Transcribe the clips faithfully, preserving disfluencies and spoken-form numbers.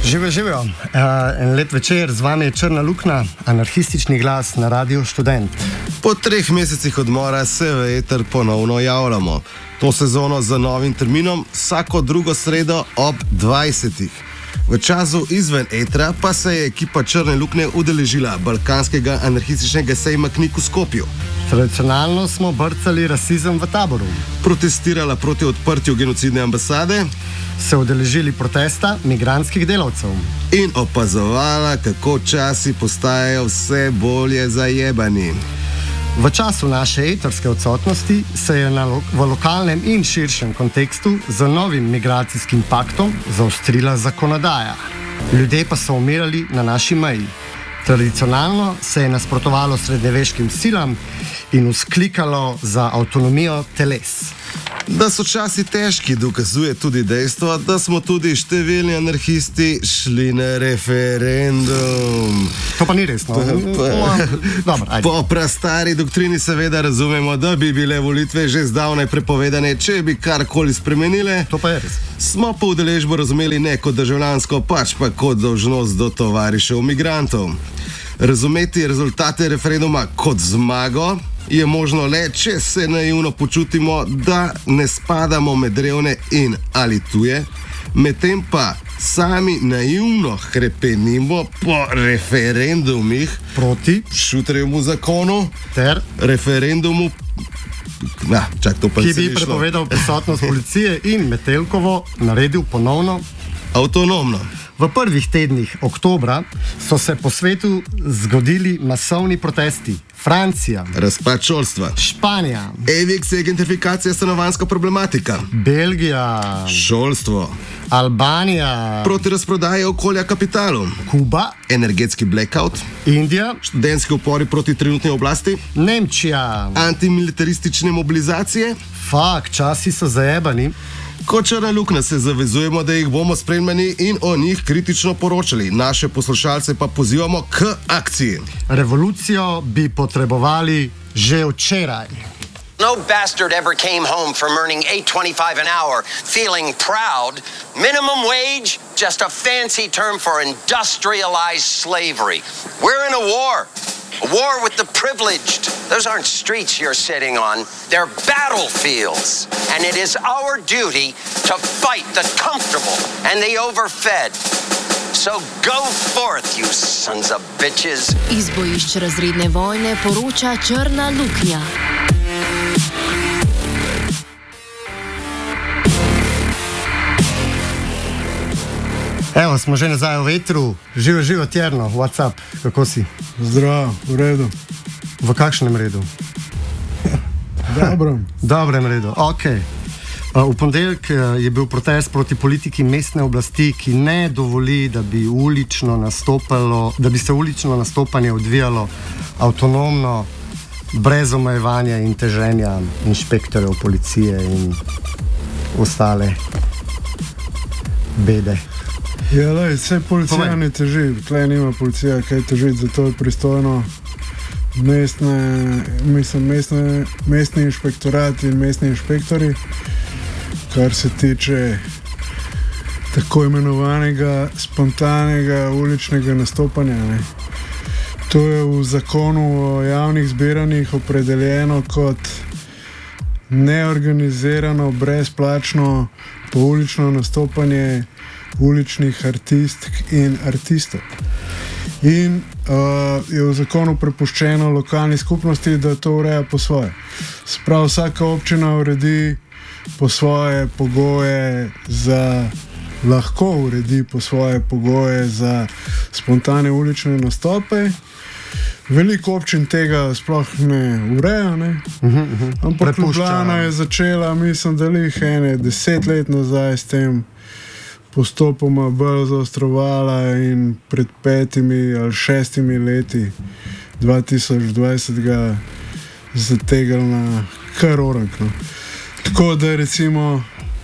Živijo, živijo. Uh, en lep večer, z vami je Črna luknja, anarhistični glas na Radiu Študent. Po treh mesecih odmora se v eter ponovno javljamo. To sezono z novim terminom vsako drugo sredo ob dvajsetih. V času izven etra pa se je ekipa Črne luknje udeležila balkanskega anarhističnega sejma knjig v Skopju. Tradicionalno smo brcali rasizem v taboru. Protestirala proti odprtju genocidne ambasade. Se udeležili protesta migrantskih delavcev. In opazovala, kako časi postajajo vse bolje zajebani. V času naše eterske odsotnosti se je na lo v lokalnem in širšem kontekstu z novim migracijskim paktom zaostrila zakonodaja. Ljudje pa so umirali na naši meji. Tradicionalno se je nasprotovalo srednjeveškim silam in vzklikalo za avtonomijo teles. Da so časi težki, dokazuje tudi dejstvo, da smo tudi številni anarhisti šli na referendum. To pa ni resno. Pa, po prastari doktrini seveda razumemo, da bi bile volitve že zdavnaj prepovedane, če bi karkoli spremenile. To pa je res. Smo pa udeležbo razumeli ne kot državljansko, pač pa kot dolžnost do tovarišev migrantov. Razumeti rezultate referenduma kot zmago je možno le, če se naivno počutimo, da ne spadamo med revne in ali tuje, medtem pa sami naivno hrepenimo po referendumih proti šuterjemu zakonu ter referendumu, na, čak, to pa ki bi prepovedal prisotnost policije in Metelkovo naredil ponovno avtonomno. V prvih tednih oktobra so se po svetu zgodili masovni protesti. Francija, razpad šolstva, Španija, eviks je gentrifikacija, stanovanjska problematika, Belgija, šolstvo, Albanija, proti razprodaji okolja kapitalu, Kuba, energetski blackout, Indija, študentski upori proti trenutni oblasti, Nemčija, antimilitaristične mobilizacije. Fak, časi so zajebani. Kot Črna luknja se zavezujemo, da jih bomo spremljali in o njih kritično poročali. Naše poslušalce pa pozivamo k akciji. Revolucijo bi potrebovali že včeraj. No bastard ever came home from earning eight twenty-five an hour feeling proud. Minimum wage, just a fancy term for industrialized slavery. We're in a war. A war with the privileged. Those aren't streets you're sitting on. They're battlefields. And it is our duty to fight the comfortable and the overfed. So go forth, you sons of bitches. Iz bojišč razredne vojne poroča Črna luknja. Evo, smo že nazaj v vetru. Živo, živo, Tjerno, WhatsApp, kako si? Zdravo, v redu. V kakšnem redu? Dobrem. Dobrem redu, ok. V ponedeljek je bil protest proti politiki mestne oblasti, ki ne dovoli, da bi, ulično nastopalo, da bi se ulično nastopanje odvijalo avtonomno, brez omejevanja in teženja inšpektorjev policije in ostale bede. Ja, lej, vse policija ne teži, tle nima policija kaj težiti, zato je pristojno mestne, mislim, mestne, mestni inšpektorat in mestni inšpektori, kar se tiče tako imenovanega spontanega uličnega nastopanja. Ne. To je v zakonu o javnih zbiranjih opredeljeno kot neorganizirano, brezplačno poulično nastopanje uličnih artistk in artistov. In uh, je v zakonu prepuščeno lokalni skupnosti, da to ureja po svoje. Sprav vsaka občina uredi po svoje pogoje za, lahko uredi po svoje pogoje za spontane ulične nastope. Veliko občin tega sploh ne ureja, ne? Uh -huh, uh -huh. Ampak Ljubljana je začela, mislim, da lih ene deset let nazaj s tem postopoma bolj zaostrovala in pred petimi ali šestimi leti dva tisoč dvajset ga zategla na kar orang. No. Tako da recimo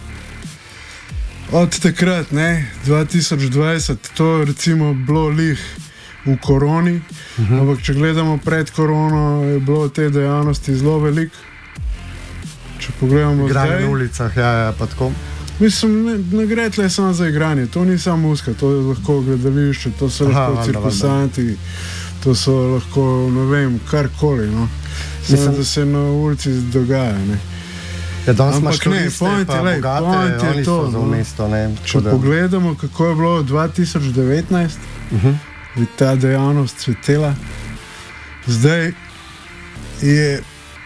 od takrat, ne, dva tisoč dvajset, to je recimo bilo lih v koroni, uh-huh. ampak če gledamo pred korono, je bilo te dejavnosti zelo veliko. Če pogledamo Igranje zdaj, na ulicah, ja, ja, pa tako. Mislim, ne gre tle samo za igranje, to ni samo muzika, to je lahko gledališče, to so lahko Aha, cirkusanti, to so lahko, ne vem, karkoli, no. Samo da se na ulici dogaja, ne. Ja, ampak ne, point je, lej, bogate, point je to, no. Mesto, ne, če da. Pogledamo, kako je bilo dva tisoč devetnajst, uh-huh. je ta dejavnost cvetela, zdaj je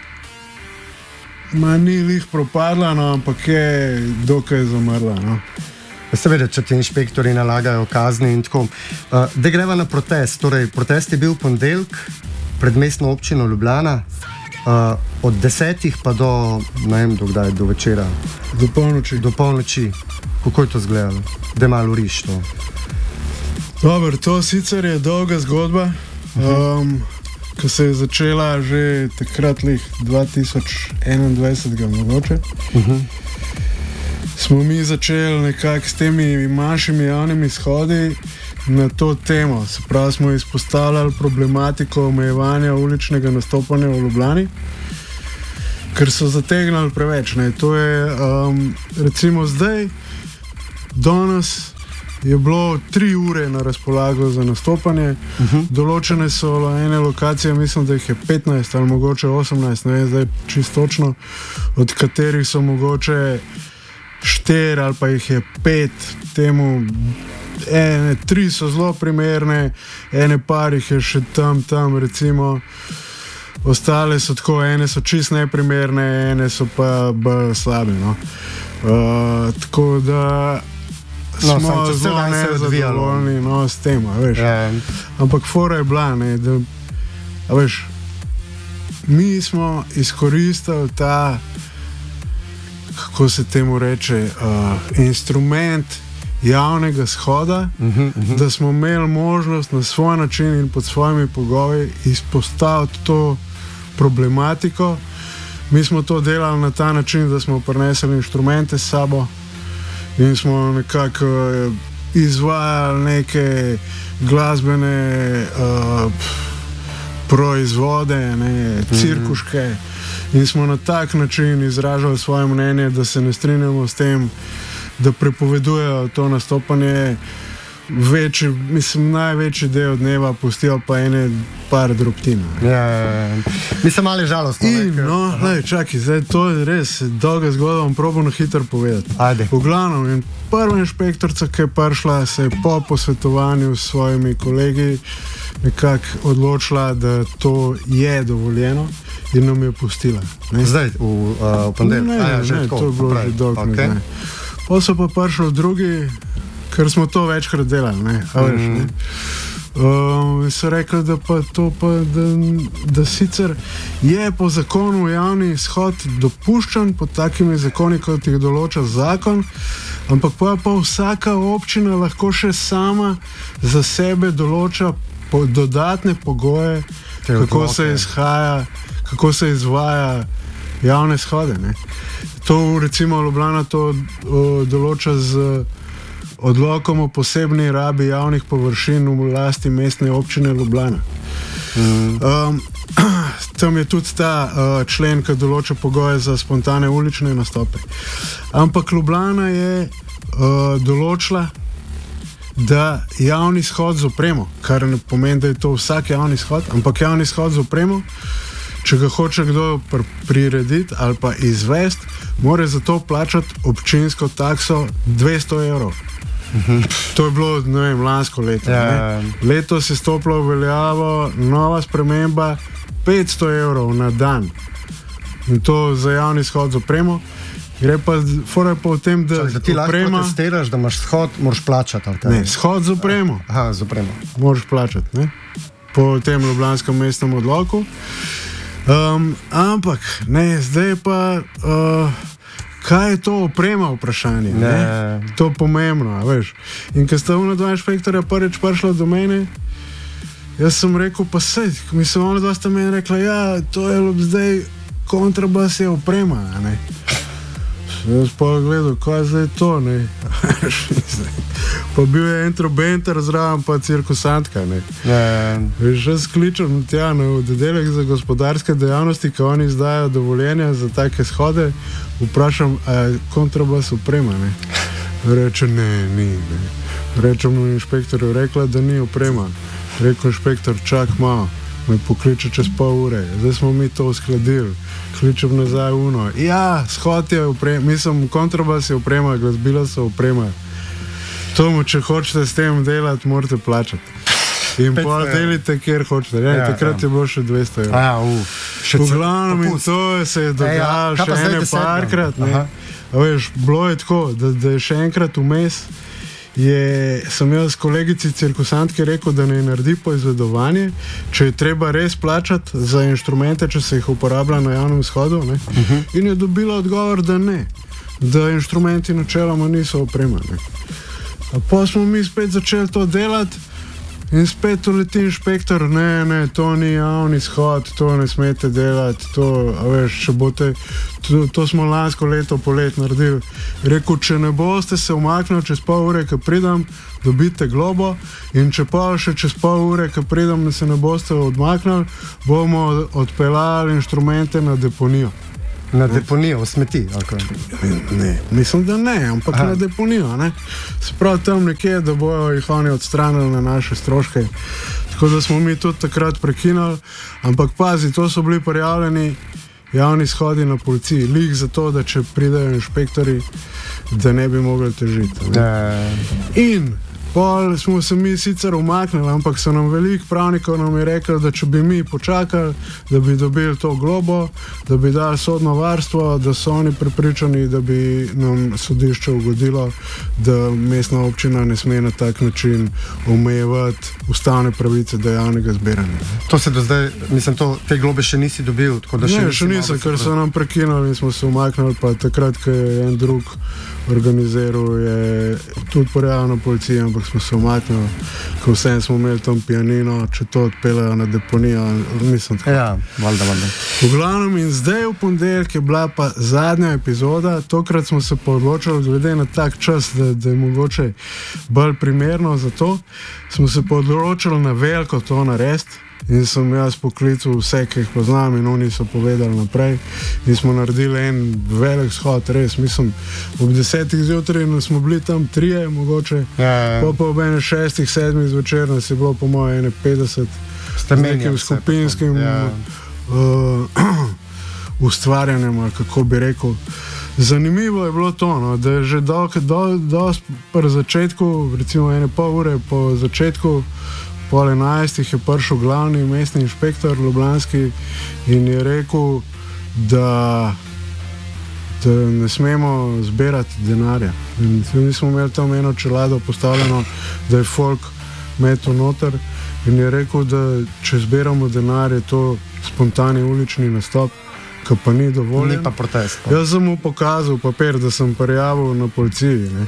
ma ni lih propadla, no, ampak je dokaj zamrla, no. Seveda, če ti inšpektori nalagajo kazni in tako. Uh, da greva na protest, torej protest je bil ponedeljek pred mestno občino Ljubljana, uh, od desetih pa do, ne vem, do kdaj, do večera. Do polnoči. Do polnoči. Kako je to izgledalo? Da je malo riš to. Dobro, to sicer je dolga zgodba, um, ki se je začela že takrat lih dva tisoč enaindvajset mogoče. Uh-huh. Smo mi začeli nekako s temi manjšimi javnimi shodi na to temo. Se pravi, smo izpostavljali problematiko omejevanja uličnega nastopanja v Ljubljani, ker so zategnali preveč. Ne. To je um, recimo zdaj, danes je bilo tri ure na razpolago za nastopanje, uh-huh. Določene so ene lokacije, mislim, da jih je petnajst ali mogoče osemnajst, ne vem zdaj čisto točno, od katerih so mogoče štiri ali pa jih je pet, temu ene, tri so zelo primerne, ene par jih je še tam, tam recimo, ostale so tako, ene so čist neprimerne, ene so pa bolj slabe, no. Uh, tako da no, smo zelo nezadovoljni, no, s tem, a veš. Yeah. Ampak fora je bila, ne, da, a veš, mi smo izkoristili ta, kako se temu reče, uh, instrument javnega shoda, uh-huh, uh-huh. da smo imeli možnost na svoj način in pod svojimi pogoji izpostaviti to problematiko. Mi smo to delali na ta način, da smo prinesli inštrumente s sabo in smo nekako uh, izvajali neke glasbene uh, proizvode, ne, cirkuške. Uh-huh. In smo na tak način izražali svoje mnenje, da se ne strinjamo s tem, da prepovedujejo to nastopanje. Večji, mislim, največji del dneva pustijo pa ene par drobtin. Ja, ja, ja. Mislim, malo žalostno. In, no, lej, čakaj, zdaj to je res dolga zgodba, bom probal na hitro povedati. Ajde. V glavnem, in prva inšpektorica, ki je prišla, se je po posvetovanju s svojimi kolegi nekako odločila, da to je dovoljeno in nam je pustila. Ne? Zdaj, v, uh, v ponedeljek? Ne, ja, ne, že ne, tako, to je bilo pravi. že dolgo. Okay. Pa so pa prišli drugi, ker smo to večkrat delali, ne, a veš, mm. ne. Um, so rekli, da pa to pa, da, da sicer je po zakonu javni shod dopuščen pod takimi zakoni, kot jih določa zakon, ampak pa, pa vsaka občina lahko še sama za sebe določa po, dodatne pogoje, Te kako se izhaja, kako se izvaja javne shode, ne. To recimo Ljubljana to o, določa z odlokom o posebni rabi javnih površin v lasti mestne občine Ljubljana. Mm. Um, tam je tudi ta uh, člen, ki določa pogoje za spontane ulične nastope. Ampak Ljubljana je uh, določila, da javni shod z opremo, kar ne pomeni, da je to vsak javni shod, ampak javni shod z opremo, če ga hoče kdo pr- prirediti ali pa izvesti, mora za to plačati občinsko takso dvesto evrov. To je bilo, ne vem, lansko leto. Ja. Letos je stopila v veljavo nova sprememba petsto evrov na dan. In to za javni shod z opremo. Gre pa, fora pa v tem, da, Čak, da ti oprema, lahko testiraš, da imaš shod, moraš plačati. Ne, shod z opremo. Aha, z opremo. Moraš plačati, ne? Po tem ljubljanskem mestnem odloku. Um, ampak, ne, zdaj pa... Uh, kaj je to oprema vprašanje? Ne. Ne? To je pomembno, veš. In ko sta ona dva inšpektorja prvič prišla do mene, jaz sem rekel, pa sej, mislim, ona dva sta meni rekla, ja, to je zdaj kontrabas je oprema, ne. Jaz pa gledal, kaj je zdaj to, ne. Pa bil je entrobenter zraven, pa cirkusantka, ne. Ne. Veš, jaz kličem tja na oddelek za gospodarske dejavnosti, ko oni izdajo dovoljenja za take shode, vprašam, a je kontrabas oprema, ne? Reče, ne, ni, ne. Rečem mu inšpektorju, rekla, da ni oprema. Rekel inšpektor, čak malo, me pokliče čez pol ure. Zdaj smo mi to uskladili. Kličem nazaj uno. Ja, shod je oprema, mislim, kontrabas je oprema, glasbila so oprema. To mu, če hočete s tem delati, morate plačati. In pol delite, kjer hočete. Ja, ja, takrat ja. Je bilo še dvesto evrov. Ja, uf. V glavnem in to se je dogajalo ja, še ene parkrat. Veš, bilo je tako, da, da je še enkrat vmes, je, sem jaz kolegici cirkusantke rekel, da ne naredi poizvedovanje, če je treba res plačati za inštrumente, če se jih uporablja na javnem shodu. Ne? Uh-huh. In je dobila odgovor, da ne. Da inštrumenti načeloma niso opremani. Pa smo mi spet začeli to delati in spet uleti inšpektor, ne, ne, to ni javni shod, to ne smete delati, to, a veš, če boste, to, to smo lansko leto polet naredili. Rekel, če ne boste se umaknili čez pol ure, ko pridem, dobite globo in če pa še čez pol ure, ko pridem, se ne boste odmaknili, bomo odpeljali inštrumente na deponijo. Na deponijo, v smeti? Okay. Ne, mislim, da ne, ampak Aha. na deponijo, ne. Se pravi tam nekje, da bojo jih oni odstranili na naše stroške. Tako da smo mi tudi takrat prekinali, ampak pazi, to so bili prijavljeni javni shodi na policiji, lik za to, da če pridejo inšpektori, da ne bi mogli težiti. In pol smo se mi sicer umaknili, ampak so nam veliko pravnikov nam je rekli, da če bi mi počakali, da bi dobili to globo, da bi dali sodno varstvo, da so oni prepričani, da bi nam sodišče ugodilo, da mestna občina ne sme na tak način omejevati ustavne pravice do javnega zbiranja. To se do zdaj, mislim, to, te globe še nisi dobil? Tako da še ne, še nisem, ker so nam prekinuli in smo se umaknili, pa takrat, ko je en drug organiziral, je tudi porjavno policija, ampak smo se umaknili, ko vsem smo imeli tam pianino, če to odpeljajo na deponijo, mislim tako. Ja, valjda, valjda. V glavnem in zdaj v ponedeljek je bila pa zadnja epizoda, tokrat smo se pa odločili, glede na tak čas, da, da je mogoče bolj primerno za to, smo se pa odločili na veliko to narediti. In sem jaz poklical vse, ki jih poznam in oni so povedali naprej. In smo naredili en velik shod, res, mislim, ob desetih zjutraj smo bili tam trije, mogoče, ja, ja. Pa pa ob ene šestih, sedmih zvečer nas je bilo po moje ene petdeset s nekim skupinskim ja. uh, ustvarjanjem, kako bi rekel. Zanimivo je bilo to, no, da je že do, do, do pri začetku, recimo ene pol ure po začetku, pol enajstih je prišel glavni mestni inšpektor ljubljanski in je rekel, da, da ne smemo zbirati denarja. In mi smo imeli tam eno čelado postavljeno, da je folk metel noter in je rekel, da če zbiramo denar, je to spontani ulični nastop, ki pa ni dovoljen. Ni pa protest. Jaz sem mu pokazal papir, da sem prijavil na policiji, ne.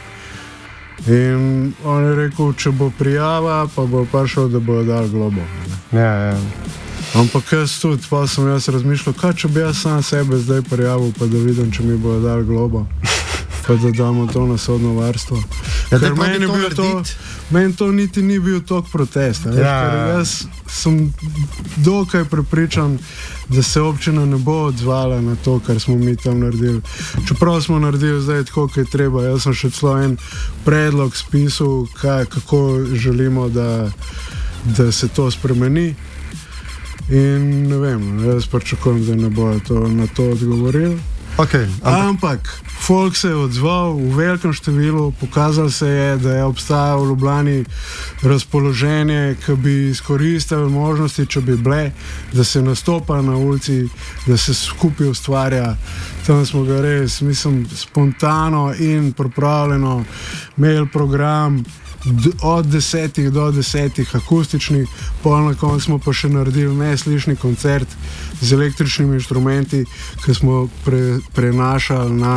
In on je rekel, če bo prijava, pa bo prišel, da bo dal globo. Ja, ja. Ampak jaz tudi, pa sem jaz razmišljal, kaj če bi jaz sam sebe zdaj prijavil, pa da vidim, če mi bo dal globo, pa da damo to na sodno varstvo. Ja, ker meni, bil to, meni to niti ni bil tok protest. Ja, ker jaz sem dokaj prepričan, da se občina ne bo odzvala na to, kar smo mi tam naredili. Čeprav smo naredili zdaj tako, kot je treba. Jaz sem še celo en predlog spisal, kaj, kako želimo, da, da se to spremeni. In ne vem, jaz pričakujem, da ne bojo to, na to odgovorili. Okay, ampak... ampak folk se je odzval v velikem številu, pokazalo se je, da je obstajalo v Ljubljani razpoloženje, ki bi izkoristili možnosti, če bi bile, da se nastopa na ulici, da se skupaj ustvarja. Tam smo ga res, mislim, spontano in pripravljeno imeli program od desetih do desetih akustični, pol na koncu smo pa še naredili neslišni koncert z električnimi inštrumenti, ki smo pre, prenašali na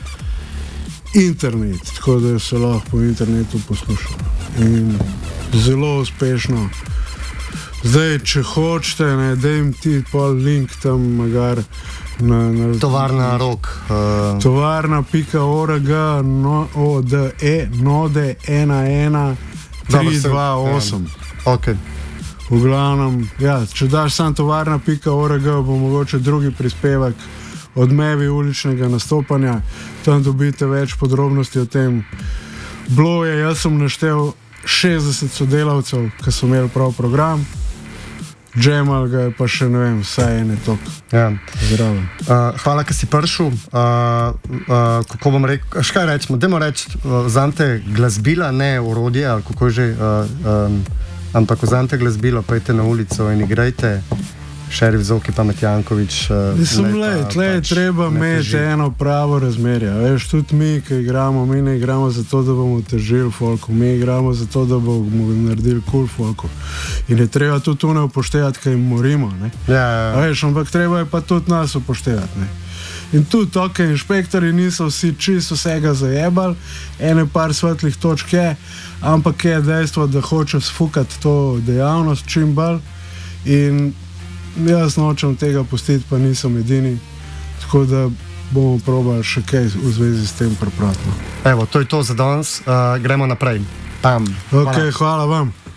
internet, tako da se lahko po internetu poslušali. In zelo uspešno. Zdaj, če hočete, ne, dajem ti pol link tam magar na, na Tovarna Rok. Uh... Tovarna pika org no, o d e node ena ena tri dva osem. Ok. V glavnem, ja, če daš sam tovarna pika org, bo mogoče drugi prispevek odmevi uličnega nastopanja. Tam dobite več podrobnosti o tem. Bilo je, jaz sem naštel šestdeset sodelavcev, ki so imeli prav program. Džemal ga je pa še, ne vem, vsaj ene tok. Ja. Zdravo. Uh, hvala, ker si prišel. Uh, uh, kako bom rekel, škaj rečemo, dajmo reči, uh, vzamte glasbila, ne orodje, ali kako že, uh, um, ampak vzamte glasbilo, pojte na ulico in igrajte. Šerif Zoki pa Metjankovič. Uh, Mislim, le, tle je pač treba imeti eno pravo razmerje. Veš, tudi mi, ki igramo, mi ne igramo zato, da bomo težili folku, mi igramo zato, da bomo naredili kul cool folku. In je treba tudi tu ne upoštevati, kaj jim morimo. Ne? Ja, ja. Veš, ampak treba je pa tudi nas upoštevati. Ne? In tudi to, ker inšpektori niso vsi čisto vsega zajebali, ene par svetlih točk je, ampak je dejstvo, da hoče sfukati to dejavnost čim bolj. In jaz nočem tega pustiti, pa nisem edini, tako da bomo probali še kaj v zvezi s tem pripraviti. Evo, to je to za danes, uh, gremo naprej. Pam. Ok, hvala, hvala vam.